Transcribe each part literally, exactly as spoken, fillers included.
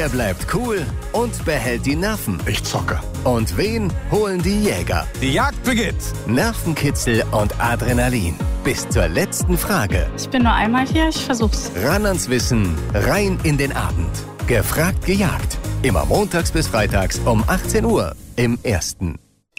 Wer bleibt cool und behält die Nerven? Ich zocke. Und wen holen die Jäger? Die Jagd beginnt. Nervenkitzel und Adrenalin. Bis zur letzten Frage. Ich bin nur einmal hier, ich versuch's. Ran ans Wissen, rein in den Abend. Gefragt, gejagt. Immer montags bis freitags um achtzehn Uhr im Ersten.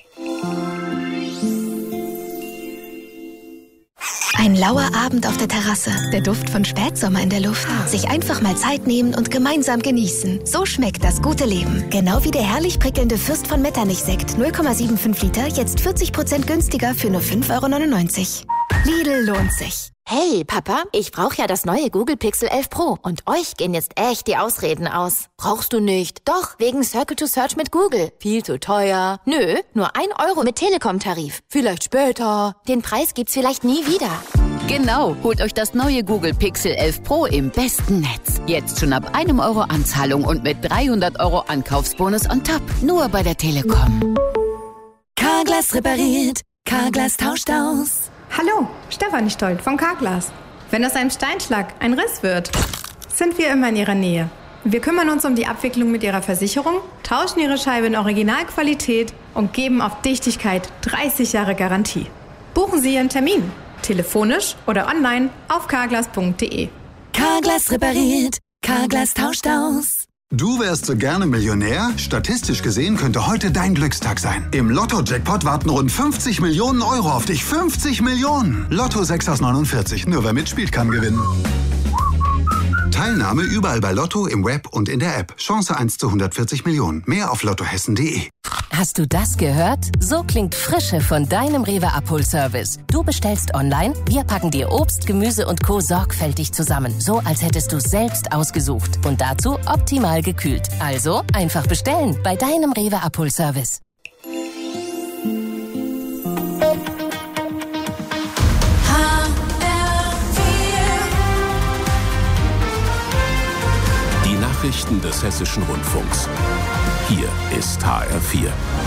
Ein lauer Abend auf der Terrasse, der Duft von Spätsommer in der Luft. Sich einfach mal Zeit nehmen und gemeinsam genießen. So schmeckt das gute Leben. Genau wie der herrlich prickelnde Fürst von Metternich-Sekt. null Komma fünfundsiebzig Liter, jetzt vierzig Prozent günstiger für nur fünf Euro neunundneunzig. Lidl lohnt sich. Hey, Papa, ich brauche ja das neue Google Pixel elf Pro. Und euch gehen jetzt echt die Ausreden aus. Brauchst du nicht? Doch, wegen Circle to Search mit Google. Viel zu teuer. Nö, nur ein Euro mit Telekom-Tarif. Vielleicht später. Den Preis gibt's vielleicht nie wieder. Genau, holt euch das neue Google Pixel elf Pro im besten Netz. Jetzt schon ab einem Euro Anzahlung und mit dreihundert Euro Ankaufsbonus on top. Nur bei der Telekom. Carglass repariert. Carglass tauscht aus. Hallo, Stefanie Stolt von Carglass. Wenn aus einem Steinschlag ein Riss wird, sind wir immer in Ihrer Nähe. Wir kümmern uns um die Abwicklung mit Ihrer Versicherung, tauschen Ihre Scheibe in Originalqualität und geben auf Dichtigkeit dreißig Jahre Garantie. Buchen Sie Ihren Termin, telefonisch oder online auf carglass punkt de. Carglass repariert. Carglass tauscht aus. Du wärst so gerne Millionär? Statistisch gesehen könnte heute dein Glückstag sein. Im Lotto-Jackpot warten rund fünfzig Millionen Euro auf dich. fünfzig Millionen! Lotto sechs aus neunundvierzig. Nur wer mitspielt, kann gewinnen. Teilnahme überall bei Lotto, im Web und in der App. Chance eins zu hundertvierzig Millionen. Mehr auf lottohessen punkt de. Hast du das gehört? So klingt Frische von deinem Rewe-Abholservice. Du bestellst online, wir packen dir Obst, Gemüse und Co. sorgfältig zusammen. So, als hättest du es selbst ausgesucht. Und dazu optimal gekühlt. Also einfach bestellen bei deinem Rewe-Abholservice. Die Nachrichten des Hessischen Rundfunks. Hier ist H R vier.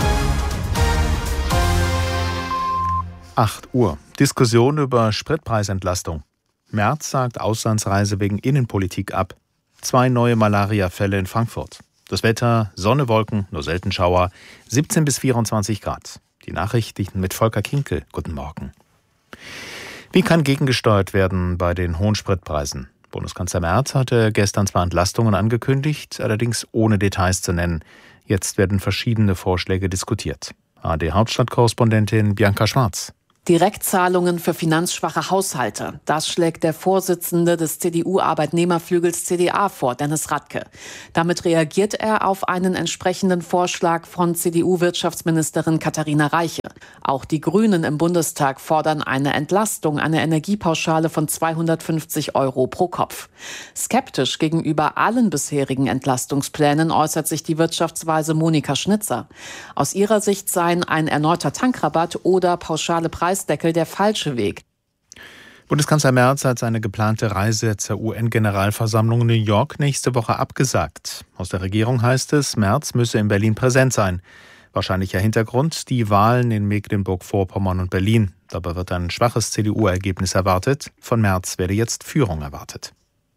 acht Uhr. Diskussion über Spritpreisentlastung. Merz sagt Auslandsreise wegen Innenpolitik ab. Zwei neue Malaria-Fälle in Frankfurt. Das Wetter, Sonne, Wolken, nur selten Schauer, siebzehn bis vierundzwanzig Grad. Die Nachrichten mit Volker Kinkel. Guten Morgen. Wie kann gegengesteuert werden bei den hohen Spritpreisen? Bundeskanzler Merz hatte gestern zwar Entlastungen angekündigt, allerdings ohne Details zu nennen. Jetzt werden verschiedene Vorschläge diskutiert. A R D-Hauptstadtkorrespondentin Bianca Schwarz. Direktzahlungen für finanzschwache Haushalte. Das schlägt der Vorsitzende des C D U-Arbeitnehmerflügels C D A vor, Dennis Radke. Damit reagiert er auf einen entsprechenden Vorschlag von C D U-Wirtschaftsministerin Katharina Reiche. Auch die Grünen im Bundestag fordern eine Entlastung, eine Energiepauschale von zweihundertfünfzig Euro pro Kopf. Skeptisch gegenüber allen bisherigen Entlastungsplänen äußert sich die Wirtschaftsweise Monika Schnitzer. Aus ihrer Sicht seien ein erneuter Tankrabatt oder pauschale Preise Deckel der falsche Weg. Bundeskanzler Merz hat seine geplante Reise zur U N-Generalversammlung in New York nächste Woche abgesagt. Aus der Regierung heißt es, Merz müsse in Berlin präsent sein. Wahrscheinlicher Hintergrund, die Wahlen in Mecklenburg-Vorpommern und Berlin. Dabei wird ein schwaches C D U-Ergebnis erwartet. Von Merz werde jetzt Führung erwartet.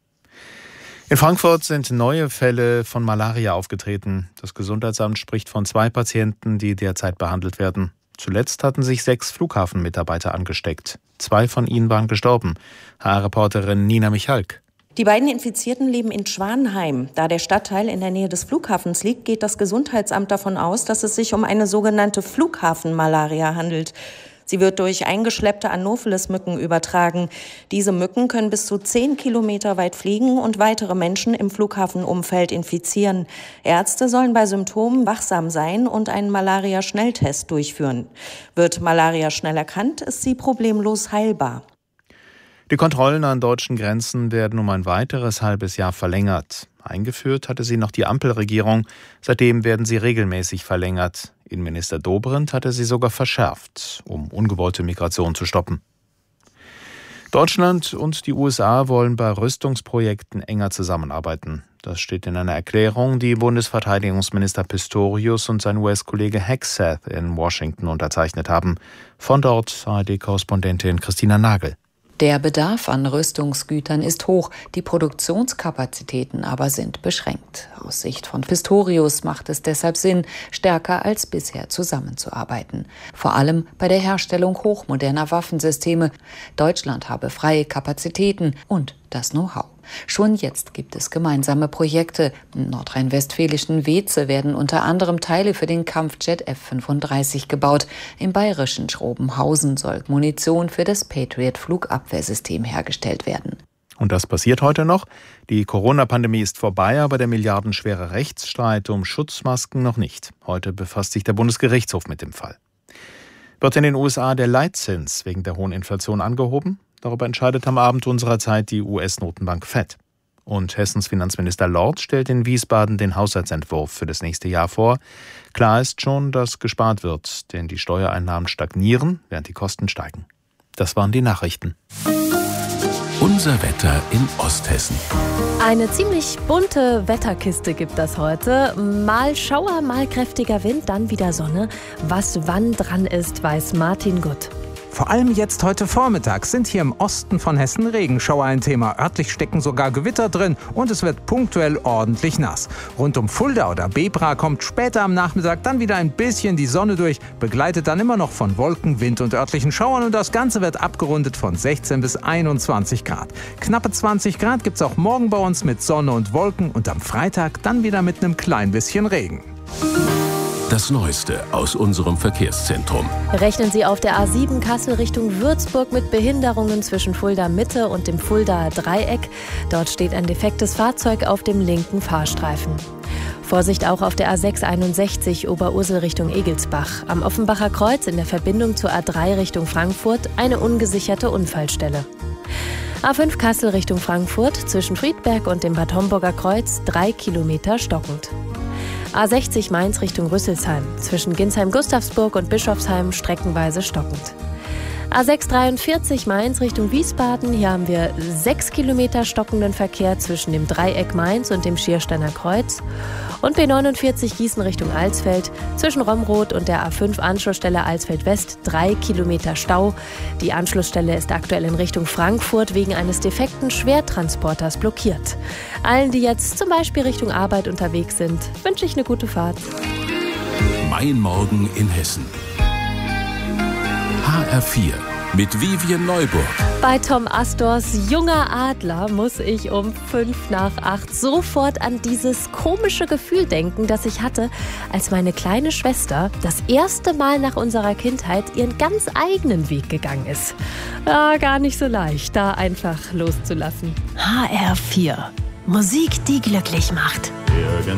In Frankfurt sind neue Fälle von Malaria aufgetreten. Das Gesundheitsamt spricht von zwei Patienten, die derzeit behandelt werden. Zuletzt hatten sich sechs Flughafenmitarbeiter angesteckt. Zwei von ihnen waren gestorben. H R-Reporterin Nina Michalk. Die beiden Infizierten leben in Schwanheim. Da der Stadtteil in der Nähe des Flughafens liegt, geht das Gesundheitsamt davon aus, dass es sich um eine sogenannte Flughafenmalaria handelt. Sie wird durch eingeschleppte Anopheles-Mücken übertragen. Diese Mücken können bis zu zehn Kilometer weit fliegen und weitere Menschen im Flughafenumfeld infizieren. Ärzte sollen bei Symptomen wachsam sein und einen Malaria-Schnelltest durchführen. Wird Malaria schnell erkannt, ist sie problemlos heilbar. Die Kontrollen an deutschen Grenzen werden um ein weiteres halbes Jahr verlängert. Eingeführt hatte sie noch die Ampelregierung. Seitdem werden sie regelmäßig verlängert. Innenminister Dobrindt hatte sie sogar verschärft, um ungewollte Migration zu stoppen. Deutschland und die U S A wollen bei Rüstungsprojekten enger zusammenarbeiten. Das steht in einer Erklärung, die Bundesverteidigungsminister Pistorius und sein U S-Kollege Hegseth in Washington unterzeichnet haben. Von dort A R D-Korrespondentin Christina Nagel. Der Bedarf an Rüstungsgütern ist hoch, die Produktionskapazitäten aber sind beschränkt. Aus Sicht von Pistorius macht es deshalb Sinn, stärker als bisher zusammenzuarbeiten. Vor allem bei der Herstellung hochmoderner Waffensysteme. Deutschland habe freie Kapazitäten und das Know-how. Schon jetzt gibt es gemeinsame Projekte. Im nordrhein-westfälischen Weeze werden unter anderem Teile für den Kampfjet F fünfunddreißig gebaut. Im bayerischen Schrobenhausen soll Munition für das Patriot-Flugabwehrsystem hergestellt werden. Und das passiert heute noch. Die Corona-Pandemie ist vorbei, aber der milliardenschwere Rechtsstreit um Schutzmasken noch nicht. Heute befasst sich der Bundesgerichtshof mit dem Fall. Wird in den U S A der Leitzins wegen der hohen Inflation angehoben? Darüber entscheidet am Abend unserer Zeit die U S-Notenbank Fed. Und Hessens Finanzminister Lorz stellt in Wiesbaden den Haushaltsentwurf für das nächste Jahr vor. Klar ist schon, dass gespart wird, denn die Steuereinnahmen stagnieren, während die Kosten steigen. Das waren die Nachrichten. Unser Wetter in Osthessen. Eine ziemlich bunte Wetterkiste gibt das heute. Mal Schauer, mal kräftiger Wind, dann wieder Sonne. Was wann dran ist, weiß Martin Gutt. Vor allem jetzt heute Vormittag sind hier im Osten von Hessen Regenschauer ein Thema. Örtlich stecken sogar Gewitter drin und es wird punktuell ordentlich nass. Rund um Fulda oder Bebra kommt später am Nachmittag dann wieder ein bisschen die Sonne durch, begleitet dann immer noch von Wolken, Wind und örtlichen Schauern und das Ganze wird abgerundet von sechzehn bis einundzwanzig Grad. Knappe zwanzig Grad gibt's auch morgen bei uns mit Sonne und Wolken und am Freitag dann wieder mit einem klein bisschen Regen. Das Neueste aus unserem Verkehrszentrum. Rechnen Sie auf der A sieben Kassel Richtung Würzburg mit Behinderungen zwischen Fulda Mitte und dem Fuldaer Dreieck. Dort steht ein defektes Fahrzeug auf dem linken Fahrstreifen. Vorsicht auch auf der A sechs einundsechzig Oberursel Richtung Egelsbach. Am Offenbacher Kreuz in der Verbindung zur A drei Richtung Frankfurt eine ungesicherte Unfallstelle. A fünf Kassel Richtung Frankfurt zwischen Friedberg und dem Bad Homburger Kreuz drei Kilometer stockend. A sechzig Mainz Richtung Rüsselsheim, zwischen Ginsheim-Gustavsburg und Bischofsheim streckenweise stockend. A sechs dreiundvierzig Mainz Richtung Wiesbaden, hier haben wir sechs Kilometer stockenden Verkehr zwischen dem Dreieck Mainz und dem Schiersteiner Kreuz. Und B neunundvierzig Gießen Richtung Alsfeld, zwischen Romroth und der A fünf Anschlussstelle Alsfeld West drei Kilometer Stau. Die Anschlussstelle ist aktuell in Richtung Frankfurt wegen eines defekten Schwertransporters blockiert. Allen, die jetzt zum Beispiel Richtung Arbeit unterwegs sind, wünsche ich eine gute Fahrt. Mein Morgen in Hessen. H R vier mit Vivien Neuburg. Bei Tom Astors Junger Adler muss ich um fünf nach acht sofort an dieses komische Gefühl denken, das ich hatte, als meine kleine Schwester das erste Mal nach unserer Kindheit ihren ganz eigenen Weg gegangen ist. Ja, gar nicht so leicht, da einfach loszulassen. H R vier. Musik, die glücklich macht.